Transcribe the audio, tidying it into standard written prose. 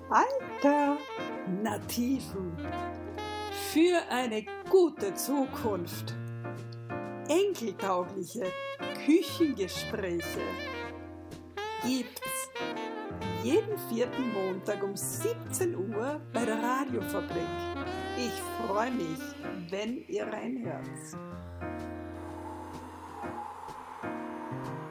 Alternativen für eine gute Zukunft. Enkeltaugliche Küchengespräche gibt's jeden 4. Montag um 17 Uhr bei der Radiofabrik. Ich freue mich, wenn ihr reinhört.